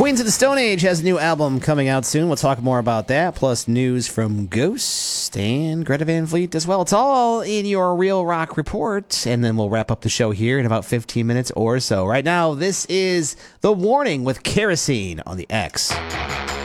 Queens of the Stone Age has a new album coming out soon. We'll talk more about that, plus news from Ghost and Greta Van Fleet as well. It's all in your Real Rock Report, and then we'll wrap up the show here in about 15 minutes or so. Right now, this is The Warning with Kerosene on the X.